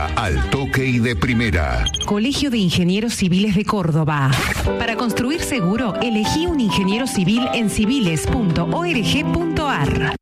Al toque y de primera. Colegio de Ingenieros Civiles de Córdoba. Para construir seguro, elegí un ingeniero civil en civiles.org.ar.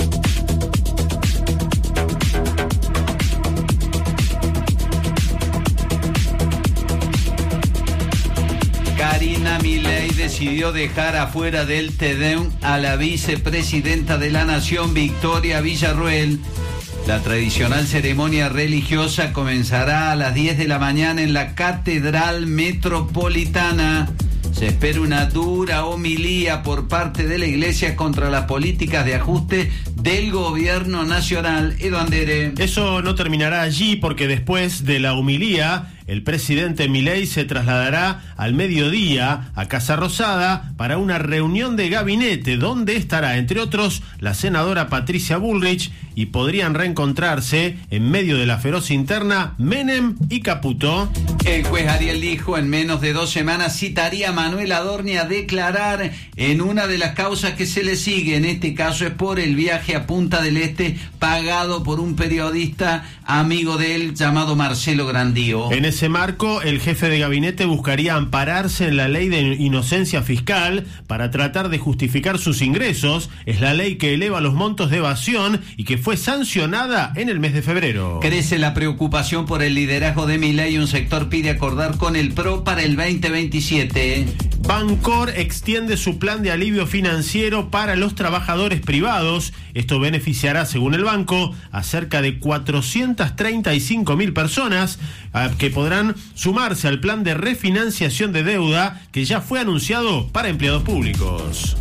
Karina Milei decidió dejar afuera del Tedeum a la vicepresidenta de la Nación, Victoria Villarruel. La tradicional ceremonia religiosa comenzará a las 10 de la mañana en la Catedral Metropolitana. Se espera una dura homilía por parte de la Iglesia contra las políticas de ajuste del gobierno nacional. Edu Andere. Eso no terminará allí, porque después de la homilía, el presidente Milei se trasladará al mediodía a Casa Rosada para una reunión de gabinete donde estará, entre otros, la senadora Patricia Bullrich, y podrían reencontrarse en medio de la feroz interna Menem y Caputo. El juez Ariel dijo en menos de 2 semanas citaría a Manuel Adorni a declarar en una de las causas que se le sigue. En este caso es por el viaje a Punta del Este pagado por un periodista amigo de él llamado Marcelo Grandío. En ese marco, el jefe de gabinete buscaría ampararse en la ley de inocencia fiscal para tratar de justificar sus ingresos. Es la ley que eleva los montos de evasión y que fue sancionada en el mes de febrero. Crece la preocupación por el liderazgo de Milei y un sector pide acordar con el PRO para el 2027. Bancor extiende su plan de alivio financiero para los trabajadores privados. Esto beneficiará, según el banco, a cerca de 435.000 personas que podrán sumarse al plan de refinanciación de deuda que ya fue anunciado para empleados públicos.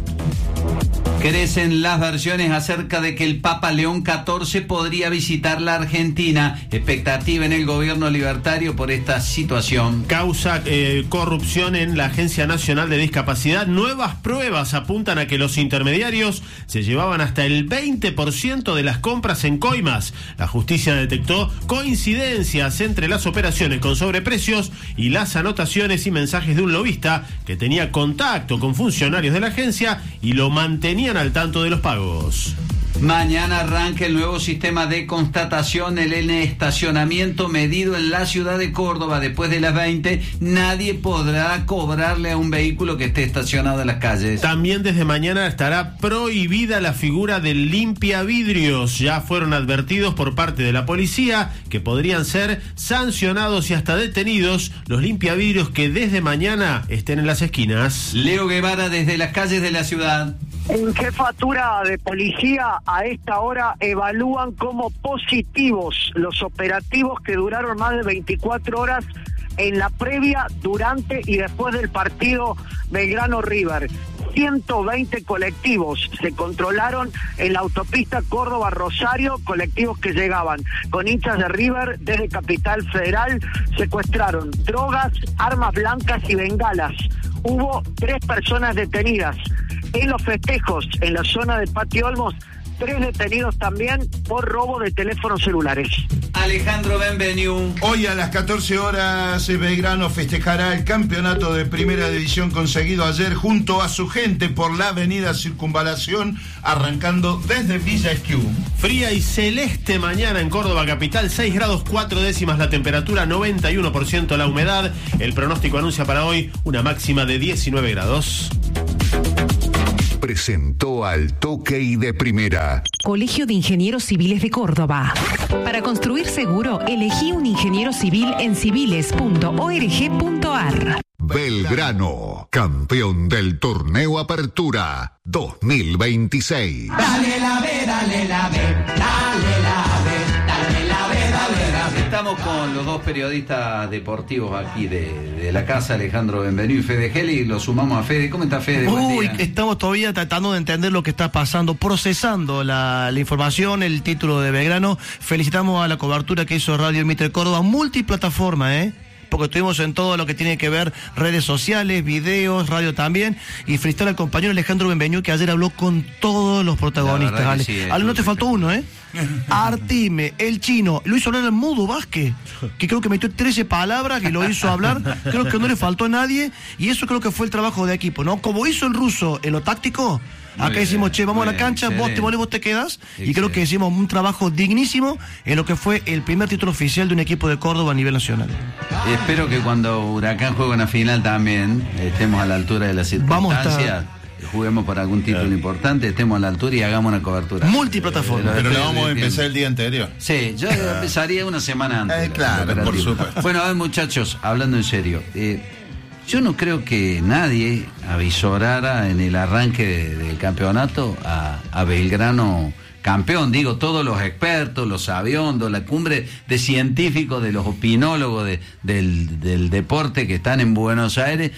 Crecen las versiones acerca de que el Papa León XIV podría visitar la Argentina. Expectativa en el gobierno libertario por esta situación. Causa corrupción en la Agencia Nacional de Discapacidad. Nuevas pruebas apuntan a que los intermediarios se llevaban hasta el 20% de las compras en coimas. La justicia detectó coincidencias entre las operaciones con sobreprecios y las anotaciones y mensajes de un lobista que tenía contacto con funcionarios de la agencia y lo mantenían al tanto de los pagos. Mañana arranca el nuevo sistema de constatación, el estacionamiento medido en la ciudad de Córdoba. Después de las 20, nadie podrá cobrarle a un vehículo que esté estacionado en las calles. También desde mañana estará prohibida la figura del limpiavidrios. Ya fueron advertidos por parte de la policía que podrían ser sancionados y hasta detenidos los limpiavidrios que desde mañana estén en las esquinas. Leo Guevara desde las calles de la ciudad. En jefatura de policía a esta hora evalúan como positivos los operativos que duraron más de 24 horas en la previa, durante y después del partido Belgrano-River. 120 colectivos se controlaron en la autopista Córdoba-Rosario, colectivos que llegaban con hinchas de River desde Capital Federal. Secuestraron drogas, armas blancas y bengalas. Hubo 3 personas detenidas. En los festejos, en la zona de Patio Olmos, 3 detenidos también por robo de teléfonos celulares. Alejandro Benvenu. Hoy a las 14 horas Belgrano festejará el campeonato de primera división conseguido ayer junto a su gente por la avenida Circunvalación, arrancando desde Villa Esquiú. Fría y celeste mañana en Córdoba capital, 6 grados 4 décimas la temperatura, 91% la humedad. El pronóstico anuncia para hoy una máxima de 19 grados. Presentó Al Toque y de Primera. Colegio de Ingenieros Civiles de Córdoba. Para construir seguro, elegí un ingeniero civil en civiles.org.ar. Belgrano, campeón del torneo Apertura 2026. Dale la B, dale la B, dale la B, dale la B, dale la B. Estamos con los dos periodistas deportivos aquí de la casa, Alejandro Benvenu y Fede Geli. Lo sumamos a Fede. ¿Cómo está Fede? Estamos todavía tratando de entender lo que está pasando, procesando la información, el título de Belgrano. Felicitamos a la cobertura que hizo Radio Mitre Córdoba, multiplataforma, porque estuvimos en todo lo que tiene que ver redes sociales, videos, radio también, y felicitar al compañero Alejandro Benvenu, que ayer habló con todos los protagonistas. Ale, sí, no te faltó uno, Artime, el chino, lo hizo hablar en mudo Vázquez, que creo que metió 13 palabras, que lo hizo hablar, creo que no le faltó a nadie, y eso creo que fue el trabajo de equipo, ¿no? Como hizo el ruso en lo táctico, Acá decimos, che, vamos a la cancha, vos te volés, vos te quedas. Y creo que hicimos un trabajo dignísimo en lo que fue el primer título oficial de un equipo de Córdoba a nivel nacional. Espero que cuando Huracán juegue una final también estemos a la altura de las circunstancias. Juguemos por algún título importante, estemos a la altura y hagamos una cobertura multiplataforma. Pero lo vamos a empezar el día anterior. Sí, yo empezaría una semana antes. Claro, por supuesto. Bueno, a ver, muchachos, hablando en serio, yo no creo que nadie avisorara en el arranque del campeonato a Belgrano campeón. Digo, todos los expertos, los sabiondos, la cumbre de científicos, de los opinólogos del deporte que están en Buenos Aires.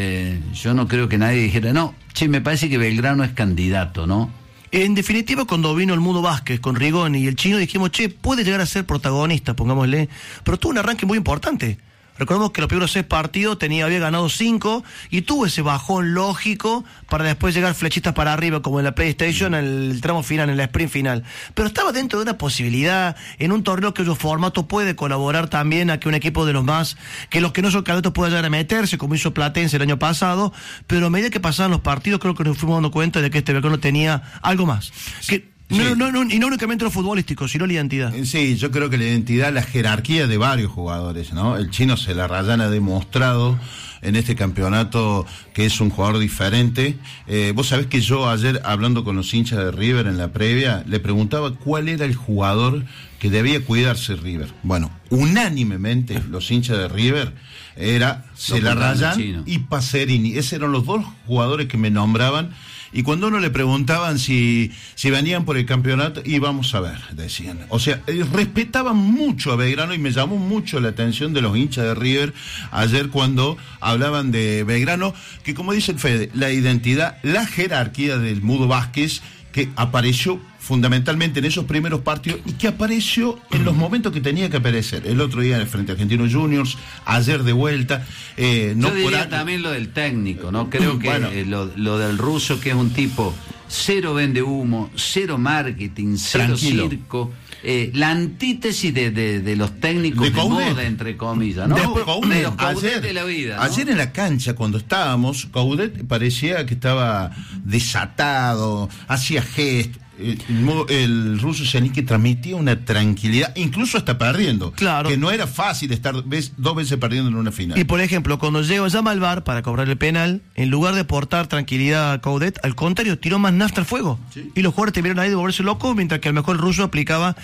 Yo no creo que nadie dijera, no, che, me parece que Belgrano es candidato, ¿no? En definitiva, cuando vino el Mudo Vázquez con Rigoni y el Chino, dijimos, che, puede llegar a ser protagonista, pongámosle, pero tuvo un arranque muy importante. Recordemos que los primeros 6 partidos había ganado 5 y tuvo ese bajón lógico para después llegar flechitas para arriba como en la PlayStation en el tramo final, en la sprint final. Pero estaba dentro de una posibilidad en un torneo cuyo formato puede colaborar también a que un equipo de los más, que los que no son candidatos pueda llegar a meterse, como hizo Platense el año pasado, pero a medida que pasaban los partidos creo que nos fuimos dando cuenta de que este Belgrano tenía algo más. Que Sí. Y no únicamente lo futbolístico, sino la identidad. Sí, yo creo que la identidad, la jerarquía de varios jugadores, ¿no? El Chino Celarrayán ha demostrado en este campeonato que es un jugador diferente. Vos sabés que yo ayer, hablando con los hinchas de River en la previa, le preguntaba cuál era el jugador que debía cuidarse River. Bueno, unánimemente los hinchas de River era Celarrayán y Pacerini. Esos eran los 2 jugadores que me nombraban. Y cuando uno le preguntaban si venían por el campeonato, y vamos a ver, decían. O sea, respetaban mucho a Belgrano y me llamó mucho la atención de los hinchas de River ayer cuando hablaban de Belgrano, que como dice el Fede, la identidad, la jerarquía del Mudo Vázquez, que apareció fundamentalmente en esos primeros partidos y que apareció en los momentos que tenía que aparecer. El otro día frente a Argentinos Juniors, ayer de vuelta. Yo diría también lo del técnico, ¿no? Creo que bueno, lo del ruso, que es un tipo cero vende humo, cero marketing, cero circo. La antítesis de los técnicos de moda, entre comillas, ¿no? Después, de los Coudet de la vida, ¿no? Ayer en la cancha, cuando estábamos, Coudet parecía que estaba desatado, hacía gestos. El ruso Yannick transmitía una tranquilidad, incluso hasta perdiendo. Claro. Que no era fácil estar 2 veces perdiendo en una final. Y por ejemplo, cuando llama al VAR para cobrar el penal, en lugar de aportar tranquilidad a Coudet, al contrario, tiró más nafta al fuego. Sí. Y los jugadores tuvieron ahí de volverse locos, mientras que a lo mejor el ruso aplicaba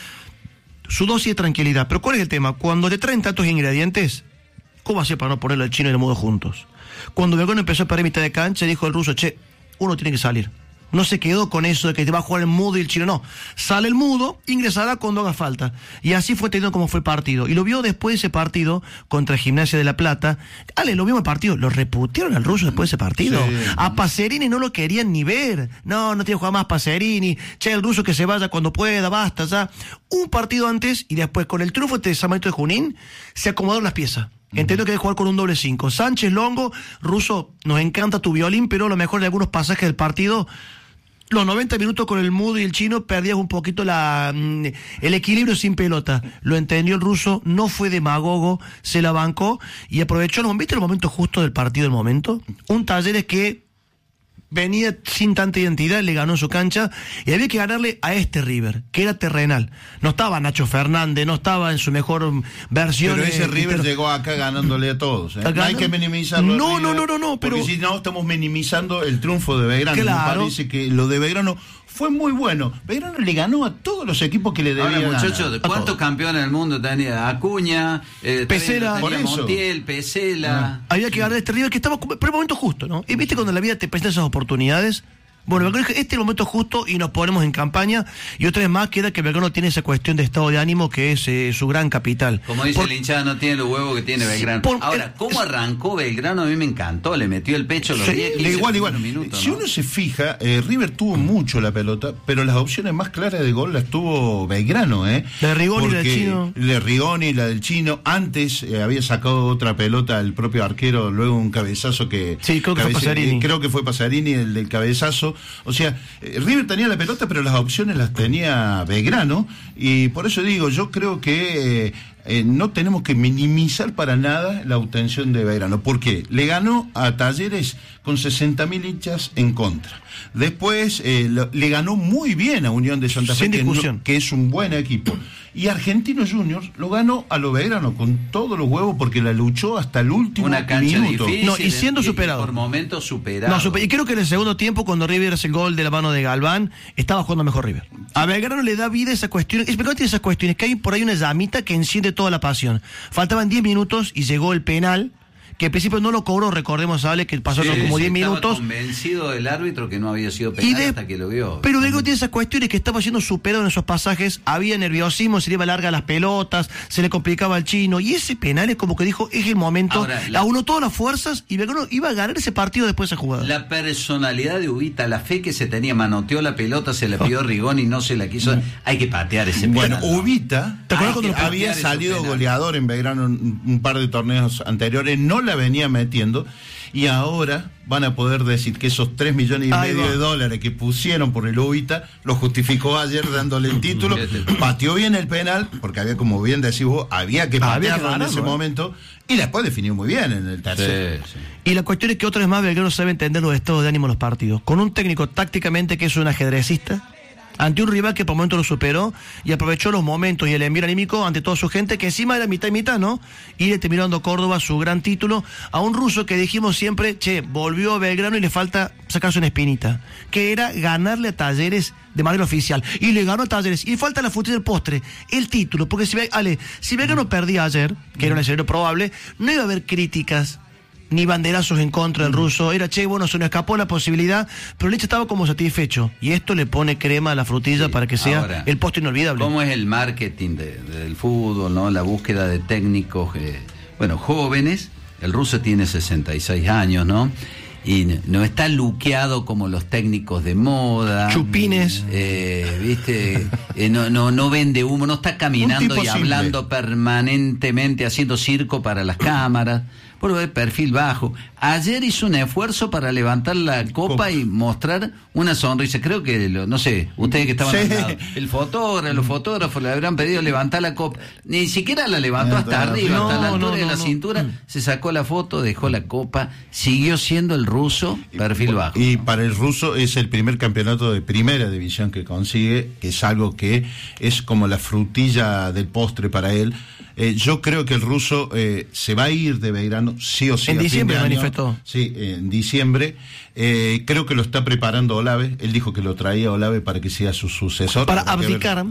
su dosis de tranquilidad. Pero ¿cuál es el tema? Cuando te traen tantos ingredientes, ¿cómo hacía para no ponerlo al Chino y el Mudo juntos? Cuando Belgrano empezó a perder mitad de cancha, dijo el ruso, che, uno tiene que salir. No se quedó con eso de que te va a jugar el Mudo y el Chino, no. Sale el Mudo, ingresará cuando haga falta. Y así fue teniendo como fue el partido. Y lo vio después de ese partido contra Gimnasia de La Plata. Lo vimos el partido, lo reputearon al ruso después de ese partido. Sí. A Pacerini no lo querían ni ver. No tiene que jugar más Pacerini. Che, el ruso que se vaya cuando pueda, basta ya. Un partido antes y después con el triunfo de San Marito de Junín, se acomodaron las piezas. Entiendo que hay que jugar con un doble 5. Sánchez, Longo, ruso, nos encanta tu violín, pero lo mejor de algunos pasajes del partido, los 90 minutos con el Mudo y el Chino perdías un poquito el equilibrio sin pelota. Lo entendió el ruso, no fue demagogo, se la bancó y aprovechó. ¿Viste el momento justo del partido, el momento? Un Talleres que venía sin tanta identidad, le ganó su cancha y había que ganarle a este River, que era terrenal. No estaba Nacho Fernández, no estaba en su mejor versión. Pero ese River llegó acá ganándole a todos. No hay que minimizarlo. No, pero porque si no, estamos minimizando el triunfo de Belgrano. Claro. Me parece que lo de Belgrano fue muy bueno. Belgrano le ganó a todos los equipos que le debían. Ahora, muchachos, ¿cuántos campeones del mundo tenía? Acuña, Pesela, Montiel, Pesela. Había que ganar este River que estaba por el momento justo, ¿no? Y viste cuando la vida te presenta esas oportunidades. Bueno, yo creo que este es el momento justo y nos ponemos en campaña. Y otra vez más queda que Belgrano tiene esa cuestión de estado de ánimo que es su gran capital. Como dice el hinchada, no tiene los huevos que tiene Belgrano. Ahora, ¿cómo arrancó Belgrano? A mí me encantó, le metió el pecho los 10, 15 igual. minutos. Si uno se fija, River tuvo mucho la pelota, pero las opciones más claras de gol las tuvo Belgrano, La de Rigoni y la del Chino. La de Rigoni y la del Chino. Antes había sacado otra pelota el propio arquero, luego un cabezazo que... Sí, creo que fue Pacerini. Creo que fue Pacerini el del cabezazo. O sea, River tenía la pelota, pero las opciones las tenía Belgrano, y por eso digo, yo creo que no tenemos que minimizar para nada la obtención de Belgrano. ¿Por qué? Le ganó a Talleres con 60.000 hinchas en contra. Después le ganó muy bien a Unión de Santa Fe, que es un buen equipo. Y Argentinos Juniors lo ganó a lo Belgrano con todos los huevos porque la luchó hasta el último una cancha minuto. Difícil, y siendo superado. Por momentos superado. Y creo que en el segundo tiempo, cuando River hace el gol de la mano de Galván, estaba jugando mejor River. A Belgrano le da vida esa cuestión. Explicate esas cuestiones, que hay por ahí una llamita que enciende toda la pasión. Faltaban 10 minutos y llegó el penal, que al principio no lo cobró, recordemos, ¿sabes? Que pasaron como 10 minutos. Estaba convencido del árbitro que no había sido penal hasta que lo vio. Pero luego tiene esas cuestiones que estaba siendo superado en esos pasajes, había nerviosismo, se le iba larga las pelotas, se le complicaba al chino, y ese penal es como que dijo, es el momento, aunó todas las fuerzas y Belgrano iba a ganar ese partido después de esa jugada. La personalidad de Ubita, la fe que se tenía, manoteó la pelota, se la pidió Rigón y no se la quiso. Hay que patear ese penal. Bueno, Ubita había salido goleador en Belgrano un par de torneos anteriores, no la venía metiendo, y ahora van a poder decir que esos $3,5 millones de que pusieron por el Ubita lo justificó ayer dándole el título. Pateó bien el penal, porque había, como bien decís vos, había que patearlo en ese momento, y después definió muy bien en el tercero. Sí. Y la cuestión es que otra vez más Belgrano sabe entender los estados de ánimo de los partidos, con un técnico tácticamente que es un ajedrecista, ante un rival que por momentos lo superó y aprovechó los momentos y el envío anímico ante toda su gente, que encima era mitad y mitad, ¿no? Y le terminó dando Córdoba su gran título a un ruso que dijimos siempre, volvió a Belgrano y le falta sacarse una espinita, que era ganarle a Talleres de manera oficial. Y le ganó a Talleres. Y falta la frutilla del postre, el título, porque si Belgrano perdía ayer, que era un escenario probable, no iba a haber críticas ni banderazos en contra del ruso. Era, se nos escapó la posibilidad, pero el hecho estaba como satisfecho. Y esto le pone crema a la frutilla para que sea ahora, el postre inolvidable. ¿Cómo es el marketing del fútbol, no? La búsqueda de técnicos, jóvenes. El ruso tiene 66 años, ¿no? Y no está luqueado como los técnicos de moda. Chupines. ¿Viste? No vende humo, no está caminando y hablando permanentemente, haciendo circo para las cámaras. Por el perfil bajo. Ayer hizo un esfuerzo para levantar la copa y mostrar una sonrisa. Creo que, no sé, ustedes que estaban al lado, los fotógrafos le habrán pedido levantar la copa. Ni siquiera la levantó hasta arriba, hasta la altura de la cintura. Se sacó la foto, dejó la copa. Siguió siendo el ruso perfil bajo. Y para el ruso es el primer campeonato de primera división que consigue, que es algo que es como la frutilla del postre para él. Yo creo que el ruso se va a ir de Belgrano, sí o sí. En diciembre manifestó. Sí, en diciembre. Creo que lo está preparando Olave. Él dijo que lo traía Olave para que sea su sucesor. Para abdicar.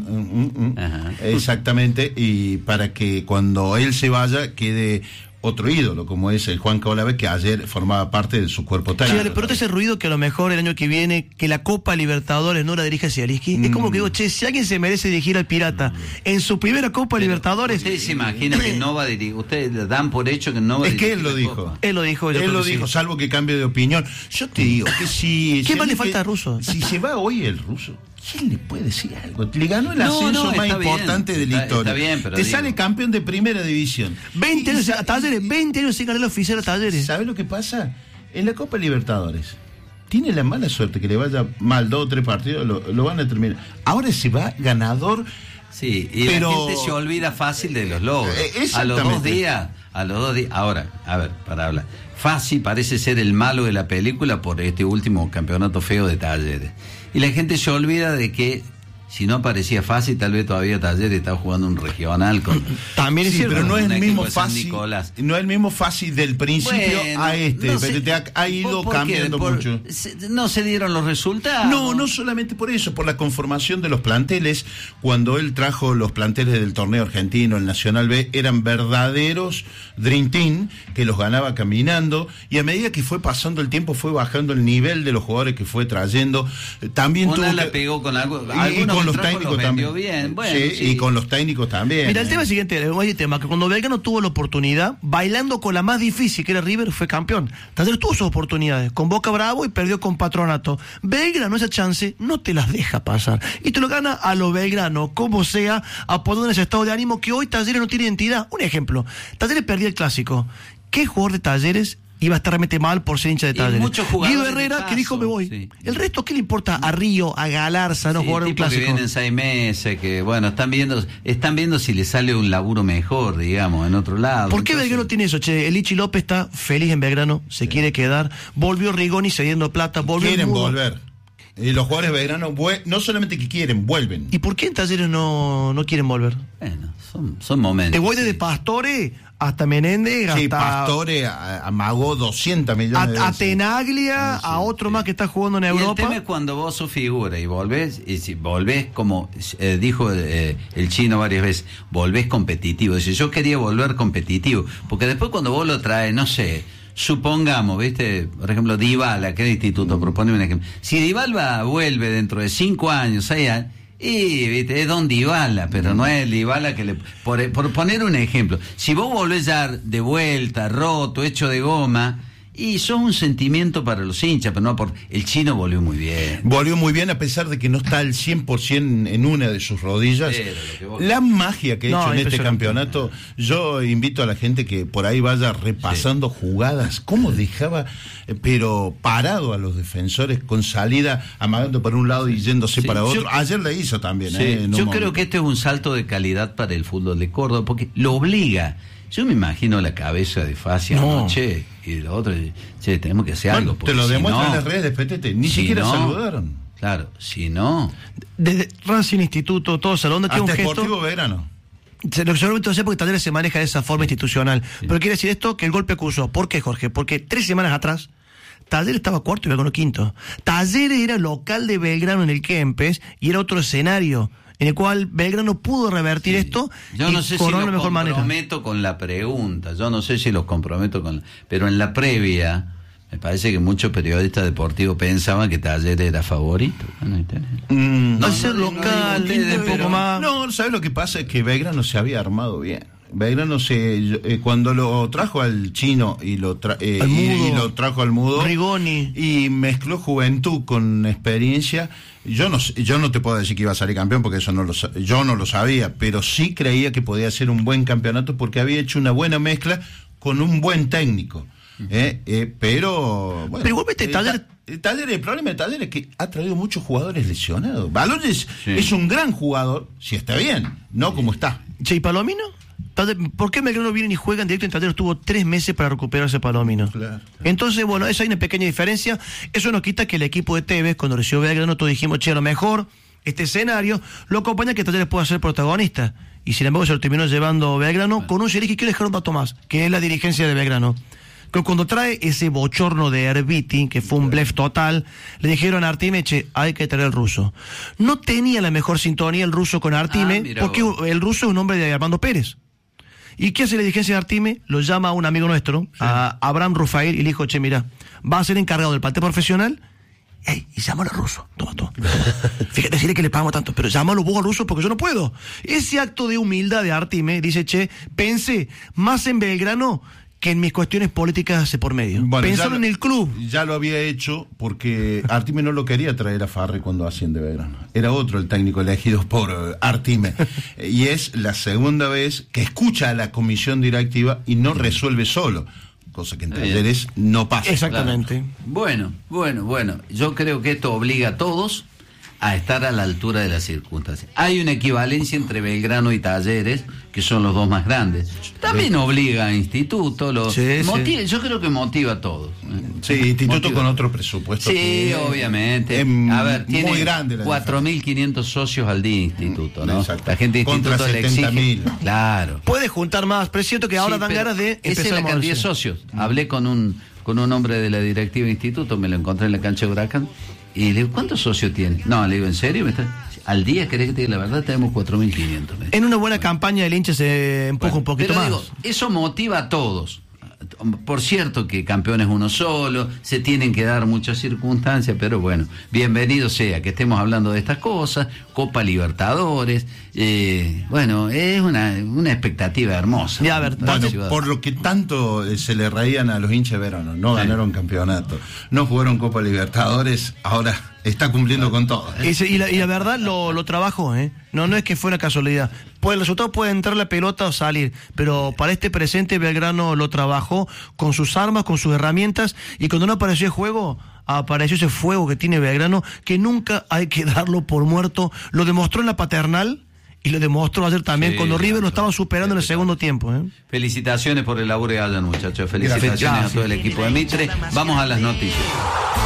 Exactamente. Y para que cuando él se vaya quede otro ídolo, como es el Juan Olave, que ayer formaba parte de su cuerpo técnico. Sí, pero ese ruido que a lo mejor el año que viene, que la Copa Libertadores no la dirige Zielinski, es como que digo, si alguien se merece dirigir al Pirata en su primera Copa Libertadores... Ustedes se imaginan que no va a dirigir, ustedes dan por hecho que no va a dirigir. Es que él lo dijo. Él lo dijo, salvo que cambie de opinión. Yo te digo que si... ¿Qué más le falta al ruso? Si se va hoy el ruso, ¿quién le puede decir algo? Le ganó el ascenso más importante de la historia. Está bien, pero sale campeón de primera división. 20 años a Talleres, 20 años sin ganar la oficial a Talleres. ¿Sabes lo que pasa? En la Copa Libertadores tiene la mala suerte que le vaya mal 2 o 3 partidos, lo van a terminar. Ahora se va ganador. Sí, y la gente se olvida fácil de los logros. A los 2 días. Ahora, a ver, para hablar. Fassi parece ser el malo de la película por este último campeonato feo de Talleres. Y la gente se olvida de que si no aparecía Fassi, tal vez todavía Talleres estaba jugando un regional con... También es cierto, pero no es el mismo Fassi. No es el mismo Fassi del principio a este. No sé, ha ido cambiando mucho. No se dieron los resultados. No solamente por eso, por la conformación de los planteles. Cuando él trajo los planteles del torneo argentino, el Nacional B, eran verdaderos Dream Team, que los ganaba caminando, y a medida que fue pasando el tiempo fue bajando el nivel de los jugadores que fue trayendo. También la pegó con algo. Con los técnicos también. Bien. Bueno, sí, y con los técnicos también. Mira, el tema es el siguiente, el tema, que cuando Belgrano tuvo la oportunidad, bailando con la más difícil, que era River, fue campeón. Talleres tuvo sus oportunidades, con Boca Bravo y perdió con Patronato. Belgrano esa chance no te las deja pasar. Y te lo gana a lo Belgrano, como sea, apoyando en ese estado de ánimo que hoy Talleres no tiene identidad. Un ejemplo, Talleres perdió el clásico. ¿Qué jugador de Talleres iba a estar realmente mal por ser hincha de Talleres. Guido Herrera, que dijo me voy. Sí. El resto, ¿qué le importa a Río, a Galarza, no jugar un clásico? Que vienen 6 meses, que bueno, están viendo si le sale un laburo mejor, digamos, en otro lado. ¿Por qué Belgrano tiene eso, che? El Lichi López está feliz en Belgrano, se quiere quedar. Volvió Rigoni cediendo plata, quieren volver. Y los jugadores belgranos no solamente que quieren, vuelven. ¿Y por qué en Talleres no quieren volver? Bueno, son momentos. Te voy desde Pastore hasta Menéndez, sí, hasta Pastore amagó 200 millones de veces. A Tenaglia, a otro más que está jugando en Europa. Y el tema es cuando vos sos figura y volvés, y si volvés como dijo el chino varias veces, volvés competitivo. Dice, yo quería volver competitivo, porque después cuando vos lo traes, no sé, supongamos, ¿viste? Por ejemplo, Dybala, que es el instituto, propone un ejemplo. Si Dybala vuelve dentro de 5 años, 6 años, y viste, es Don Dybala, pero no es el Dybala que por poner un ejemplo, si vos volvés ya de vuelta, roto, hecho de goma, y son un sentimiento para los hinchas, pero no por... El chino volvió muy bien. Volvió muy bien a pesar de que no está al 100% en una de sus rodillas. La magia que ha hecho en este campeonato, yo invito a la gente que por ahí vaya repasando jugadas, cómo dejaba, pero parado a los defensores con salida, amagando para un lado y yéndose para otro. Ayer le hizo también. Yo creo que este es un salto de calidad para el fútbol de Córdoba, porque lo obliga. Yo me imagino la cabeza de Facia anoche y lo otro, che, tenemos que hacer algo. Te lo demuestran en las redes de PTT, ni siquiera saludaron. Claro, si no... Desde Racing Instituto, todo salón, que un gesto... Deportivo Belgrano. Seguramente no sé porque Talleres se maneja de esa forma institucional. Pero quiere decir esto, que el golpe acusó. ¿Por qué, Jorge? Porque 3 semanas atrás Talleres estaba cuarto y Belgrano quinto. Talleres era local de Belgrano en el Kempes y era otro escenario en el cual Belgrano pudo revertir esto. Yo no sé si los comprometo con la pregunta, pero en la previa me parece que muchos periodistas deportivos pensaban que Talleres era favorito. No ser local, un poco más. No, ¿sabes lo que pasa? Es que Belgrano se había armado bien. Belgrano cuando lo trajo al chino y lo trajo al mudo Rigoni y mezcló juventud con experiencia, yo no te puedo decir que iba a salir campeón porque eso yo no lo sabía, pero sí creía que podía ser un buen campeonato porque había hecho una buena mezcla con un buen técnico. Pero bueno, pero igualmente el problema de Talleres es que ha traído muchos jugadores lesionados. Balones es un gran jugador si está bien, no como está. Che, ¿y Palomino? ¿Por qué Belgrano viene y juega en directo en Talleres? Tuvo 3 meses para recuperarse Palomino. Claro. Entonces, bueno, eso hay una pequeña diferencia. Eso no quita que el equipo de Tevez, cuando recibió Belgrano, todos dijimos, che, a lo mejor este escenario lo acompaña que Talleres pueda ser protagonista. Y sin embargo se lo terminó llevando Belgrano con un sheriff que quiere dejar un dato más, que es la dirigencia de Belgrano. Que cuando trae ese bochorno de Herbiti, que fue un blef total, le dijeron a Artime, che, hay que traer el ruso. No tenía la mejor sintonía el ruso con Artime, porque el ruso es un hombre de Armando Pérez. ¿Y qué hace la dirigencia de Artime? Lo llama a un amigo nuestro, a Abraham Rufael, y le dijo, che, mira, va a ser encargado del plantel profesional, y llámalo al ruso. Toma. Fíjate, decirle que le pagamos tanto, pero llámalo vos al ruso porque yo no puedo. Ese acto de humildad de Artime, dice, che, pensé más en Belgrano que en mis cuestiones políticas por medio. Bueno, pensaron en el club. Ya lo había hecho porque Artime no lo quería traer a Farri cuando asciende Belgrano. Era otro el técnico elegido por Artime. Y es la segunda vez que escucha a la comisión directiva y no resuelve solo. Cosa que en Talleres no pasa. Exactamente. Claro. Bueno. Yo creo que esto obliga a todos a estar a la altura de las circunstancias. Hay una equivalencia entre Belgrano y Talleres, que son los dos más grandes. También obliga a Instituto, yo creo que motiva a todos. Sí, Instituto con otro presupuesto. Sí, obviamente. A ver, tiene muy grande 4.500 socios al día Instituto, ¿no? Exacto. La gente de Instituto le exige. Claro. Puede juntar más, pero es cierto que ahora dan ganas de empezar a moverse. Esa es la cantidad de socios. Hablé con un hombre de la directiva de Instituto, me lo encontré en la cancha de Huracán. Y le digo, ¿cuántos socios tiene? No, le digo, ¿en serio? Al día, ¿querés que te diga la verdad? Tenemos 4.500. En una buena campaña el hincha se empuja un poquito más. Digo, eso motiva a todos. Por cierto que campeón es uno solo, se tienen que dar muchas circunstancias, pero bueno, bienvenido sea que estemos hablando de estas cosas, Copa Libertadores, bueno, es una expectativa hermosa. Ya, a ver, por lo que tanto se le reían a los hinchas de Verano, no ganaron campeonato, no jugaron Copa Libertadores, ahora está cumpliendo con todo. Y la verdad lo trabajó, ¿eh? No es que fue una casualidad. El resultado puede entrar la pelota o salir, pero para este presente Belgrano lo trabajó con sus armas, con sus herramientas, y cuando no apareció el juego, apareció ese fuego que tiene Belgrano, que nunca hay que darlo por muerto. Lo demostró en la Paternal y lo demostró ayer también, cuando River lo estaba superando en el segundo tiempo, ¿eh? Felicitaciones por el laburo que hayan, muchachos. Felicitaciones a todo el equipo de Mitre. Vamos a las noticias.